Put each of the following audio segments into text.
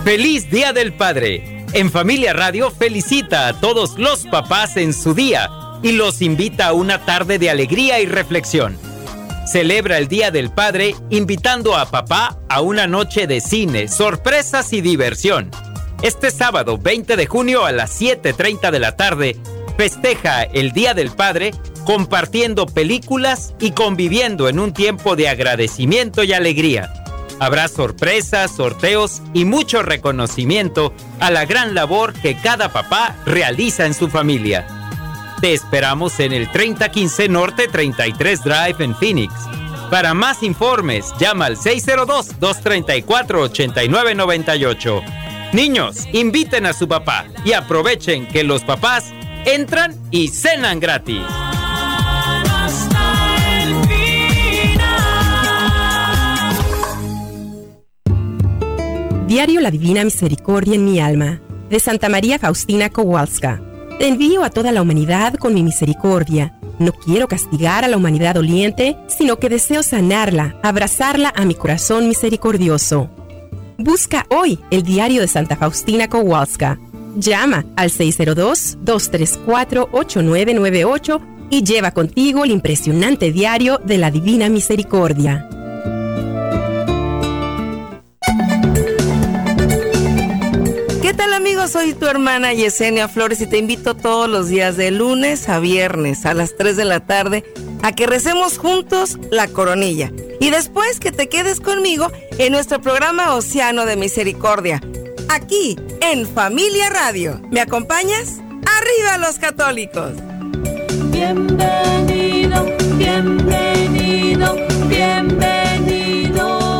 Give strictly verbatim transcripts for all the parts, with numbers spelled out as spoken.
¡Feliz Día del Padre! En Familia Radio felicita a todos los papás en su día y los invita a una tarde de alegría y reflexión. Celebra el Día del Padre invitando a papá a una noche de cine, sorpresas y diversión. Este sábado veinte de junio a las siete treinta de la tarde, festeja el Día del Padre compartiendo películas y conviviendo en un tiempo de agradecimiento y alegría. Habrá sorpresas, sorteos y mucho reconocimiento a la gran labor que cada papá realiza en su familia. Te esperamos en el treinta quince Norte treinta y tres Drive en Phoenix. Para más informes, llama al seis cero dos, dos tres cuatro, ocho nueve nueve ocho. Niños, inviten a su papá y aprovechen que los papás entran y cenan gratis. Diario La Divina Misericordia en mi alma, de Santa María Faustina Kowalska. Te envío a toda la humanidad con mi misericordia. No quiero castigar a la humanidad doliente, sino que deseo sanarla, abrazarla a mi corazón misericordioso. Busca hoy el diario de Santa Faustina Kowalska. Llama al seis cero dos, dos tres cuatro, ocho nueve nueve ocho y lleva contigo el impresionante diario de la Divina Misericordia. ¿Qué tal, amigos? Soy tu hermana Yesenia Flores y te invito todos los días de lunes a viernes a las tres de la tarde a que recemos juntos la coronilla. Y después que te quedes conmigo en nuestro programa Océano de Misericordia, aquí en Familia Radio. ¿Me acompañas? ¡Arriba los católicos! Bienvenido, bienvenido, bienvenido.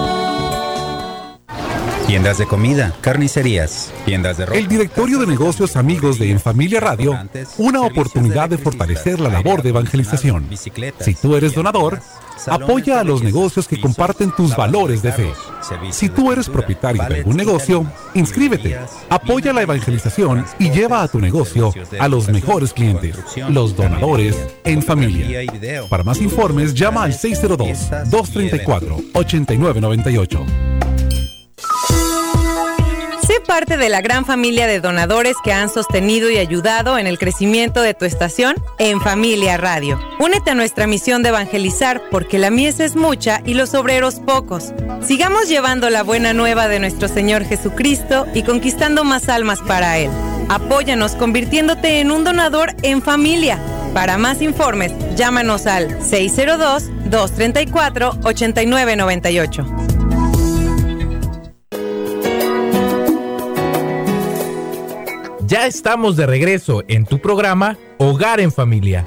Tiendas de comida, carnicerías, tiendas de ropa. El Directorio de Negocios Amigos de En Familia Radio, una oportunidad de fortalecer la labor de evangelización. Si tú eres donador, apoya a los negocios que comparten tus valores de fe. Si tú eres propietario de algún negocio, inscríbete, apoya la evangelización y lleva a tu negocio a los mejores clientes, los donadores en familia. Para más informes, llama al seis cero dos, dos tres cuatro, ocho nueve nueve ocho. Sé parte de la gran familia de donadores que han sostenido y ayudado en el crecimiento de tu estación En Familia Radio. Únete a nuestra misión de evangelizar porque la mies es mucha y los obreros pocos. Sigamos llevando la buena nueva de nuestro Señor Jesucristo y conquistando más almas para Él. Apóyanos convirtiéndote en un donador en familia. Para más informes, llámanos al seis cero dos, dos tres cuatro, ocho nueve nueve ocho. Ya estamos de regreso en tu programa Hogar en Familia.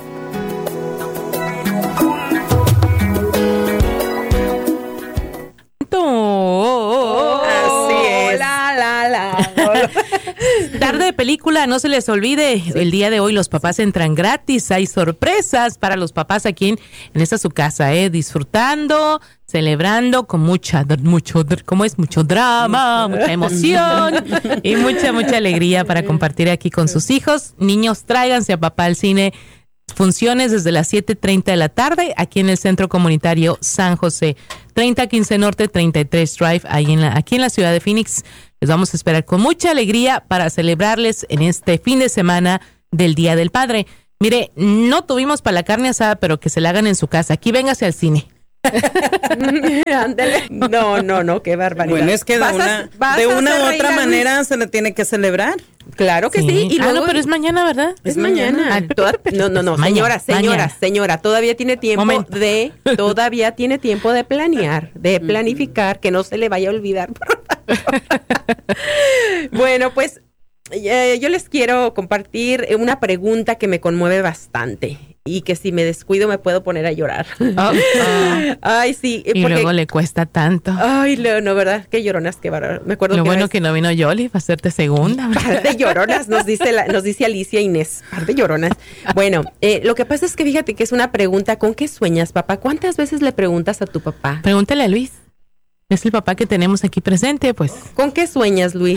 Así es. La, la, la. Tarde de película, no se les olvide. Sí. El día de hoy los papás entran gratis. Hay sorpresas para los papás aquí en, en esta su casa, ¿eh? Disfrutando, celebrando con mucha, mucho, ¿cómo es? Mucho drama, mucha emoción y mucha, mucha alegría para compartir aquí con sus hijos. Niños, tráiganse a papá al cine. Funciones desde las siete treinta de la tarde aquí en el Centro Comunitario San José, treinta quince Norte treinta y tres Drive, ahí en la, aquí en la ciudad de Phoenix. Les vamos a esperar con mucha alegría para celebrarles en este fin de semana del Día del Padre. Mire, no tuvimos para la carne asada, pero que se la hagan en su casa. Aquí véngase al cine. Ándale. No, no, no, qué barbaridad. Bueno, es que de una, a, de una u otra manera Luis? se le tiene que celebrar. Claro que sí. sí. Y luego, ah, no, pero es mañana, ¿verdad? Es, es mañana. mañana. Ah, toda, no, no, no, señora, señora, mañana. señora, todavía tiene tiempo Momento. de, todavía tiene tiempo de planear, de planificar, que no se le vaya a olvidar. Bueno, pues eh, yo les quiero compartir una pregunta que me conmueve bastante. Y que si me descuido me puedo poner a llorar. Oh, oh. Ay, sí. Y porque, luego le cuesta tanto. Ay, no, no, ¿verdad? Qué lloronas, qué bárbaro. Me acuerdo Lo que bueno vez, que no vino Yoli para hacerte segunda. Par de lloronas, nos dice, la, nos dice Alicia Inés. Par de lloronas. Bueno, eh, lo que pasa es que fíjate que es una pregunta. ¿Con qué sueñas, papá? ¿Cuántas veces le preguntas a tu papá? Pregúntale a Luis. Es el papá que tenemos aquí presente, pues. ¿Con qué sueñas, Luis?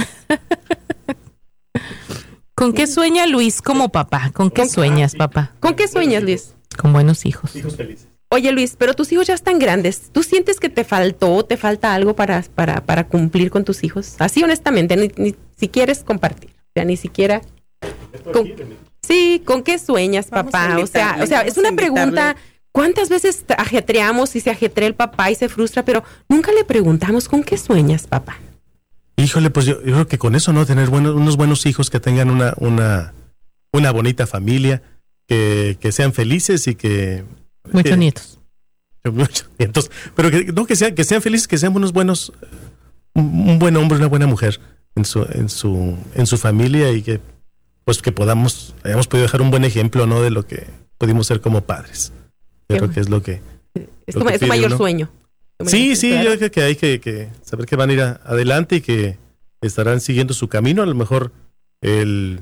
¿Con qué sueña Luis como papá? ¿Con qué ¿Con sueñas, papá? ¿Con qué sueñas, Luis? Con buenos hijos. Hijos felices. Oye, Luis, pero tus hijos ya están grandes. ¿Tú sientes que te faltó, te falta algo para, para, para cumplir con tus hijos? Así honestamente, ni, ni si quieres compartir. O sea, ni siquiera... Con, sí, ¿con qué sueñas, papá? O sea, o sea, es una pregunta... ¿Cuántas veces ajetreamos y se ajetrea el papá y se frustra? Pero nunca le preguntamos, ¿con qué sueñas, papá? Híjole, pues yo, yo creo que con eso, ¿no? Tener buenos, unos buenos hijos que tengan una, una, una bonita familia, que, que sean felices y que... Muchos que, nietos. Muchos nietos. Pero que no que sean, que sean felices, que sean unos buenos, un, un buen hombre, una buena mujer en su, en su, en su familia y que pues que podamos, hayamos podido dejar un buen ejemplo, ¿no? De lo que pudimos ser como padres. Yo creo que es lo que... Es tu, es tu mayor uno. sueño. Sí, sí, claro. Yo creo que hay que, que saber que van a ir a, adelante y que estarán siguiendo su camino. A lo mejor el...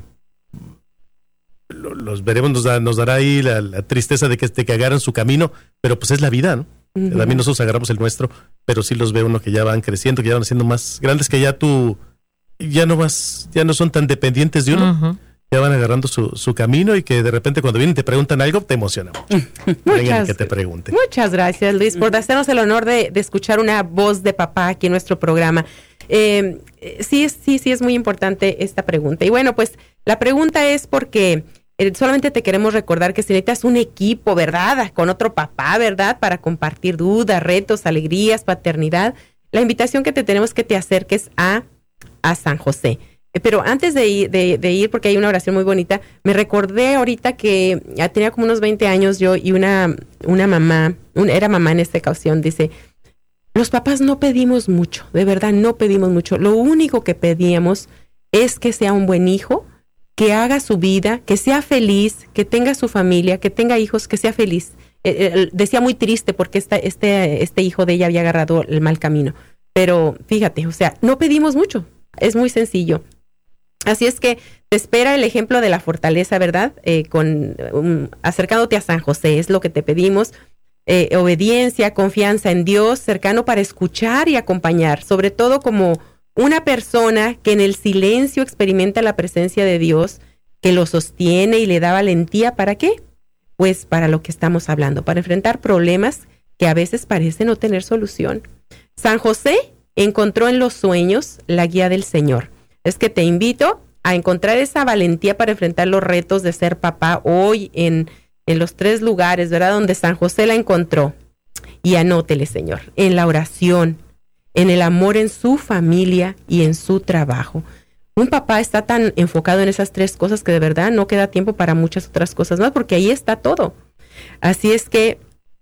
los veremos, nos, da, nos dará ahí la, la tristeza de que, de que agarran su camino, pero pues es la vida, ¿no? Uh-huh. También nosotros agarramos el nuestro, pero sí los ve uno que ya van creciendo, que ya van siendo más grandes, que ya tú, ya no vas, ya no son tan dependientes de uno, uh-huh. Ya van agarrando su, su camino y que de repente cuando vienen y te preguntan algo, te emociona mucho. Muchas, que te pregunten. Muchas gracias, Luis, por hacernos el honor de, de escuchar una voz de papá aquí en nuestro programa. Eh, sí, sí, sí es muy importante esta pregunta. Y bueno, pues la pregunta es porque eh, solamente te queremos recordar que si necesitas un equipo, ¿verdad? Con otro papá, ¿verdad? Para compartir dudas, retos, alegrías, paternidad, la invitación que te tenemos que te acerques a, a San José. Eh, pero antes de ir, de, de ir, porque hay una oración muy bonita, me recordé ahorita que ya tenía como unos veinte años yo y una, una mamá, un, era mamá en esta ocasión, dice... Los papás no pedimos mucho, de verdad no pedimos mucho. Lo único que pedíamos es que sea un buen hijo, que haga su vida, que sea feliz, que tenga su familia, que tenga hijos, que sea feliz. Eh, eh, decía muy triste porque esta, este, este hijo de ella había agarrado el mal camino. Pero fíjate, o sea, no pedimos mucho, es muy sencillo. Así es que te espera el ejemplo de la fortaleza, ¿verdad? Eh, con um, acercándote a San José, es lo que te pedimos. Eh, obediencia, confianza en Dios, cercano para escuchar y acompañar, sobre todo como una persona que en el silencio experimenta la presencia de Dios, que lo sostiene y le da valentía. ¿Para qué? Pues para lo que estamos hablando, para enfrentar problemas que a veces parecen no tener solución. San José encontró en los sueños la guía del Señor. Es que te invito a encontrar esa valentía para enfrentar los retos de ser papá hoy en en los tres lugares, ¿verdad? Donde San José la encontró. Y anótele, Señor, en la oración, en el amor en su familia y en su trabajo. Un papá está tan enfocado en esas tres cosas que de verdad no queda tiempo para muchas otras cosas más, porque ahí está todo. Así es que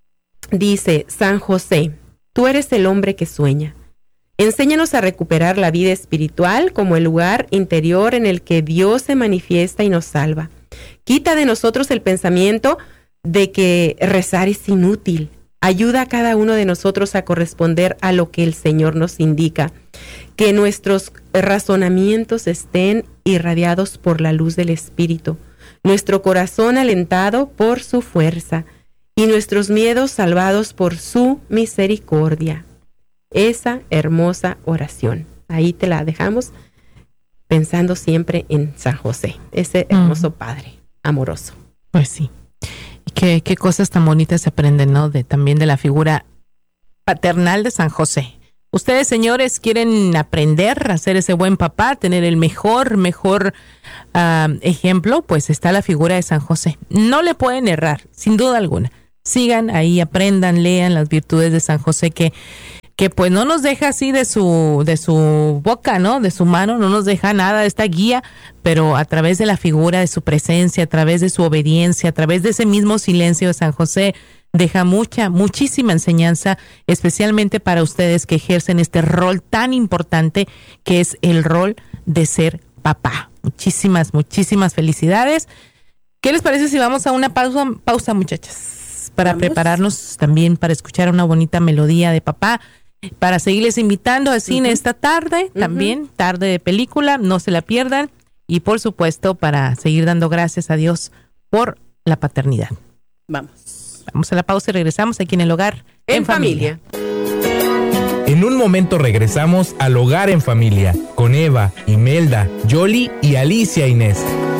dice, San José, tú eres el hombre que sueña. Enséñanos a recuperar la vida espiritual como el lugar interior en el que Dios se manifiesta y nos salva. Quita de nosotros el pensamiento de que rezar es inútil. Ayuda a cada uno de nosotros a corresponder a lo que el Señor nos indica. Que nuestros razonamientos estén irradiados por la luz del Espíritu, nuestro corazón alentado por su fuerza y nuestros miedos salvados por su misericordia. Esa hermosa oración. Ahí te la dejamos pensando siempre en San José, ese hermoso uh-huh. Padre amoroso. Pues sí. Y qué, qué cosas tan bonitas se aprenden, ¿no? De, también de la figura paternal de San José. Ustedes, señores, quieren aprender a ser ese buen papá, tener el mejor, mejor uh, ejemplo, pues está la figura de San José. No le pueden errar, sin duda alguna. Sigan ahí, aprendan, lean las virtudes de San José que que pues no nos deja así de su de su boca, ¿no? De su mano, no nos deja nada de esta guía, pero a través de la figura de su presencia, a través de su obediencia, a través de ese mismo silencio de San José, deja mucha, muchísima enseñanza, especialmente para ustedes que ejercen este rol tan importante que es el rol de ser papá. Muchísimas, muchísimas felicidades. ¿Qué les parece si vamos a una pausa, pausa muchachas? Para ¿Vamos? prepararnos también para escuchar una bonita melodía de papá. Para seguirles invitando al cine uh-huh. esta tarde, también, uh-huh. tarde de película, no se la pierdan. Y por supuesto, para seguir dando gracias a Dios por la paternidad. Vamos. Vamos a la pausa y regresamos aquí en El Hogar en, en familia. familia. En un momento regresamos al Hogar en Familia con Eva, Imelda, Yoli y Alicia Inés.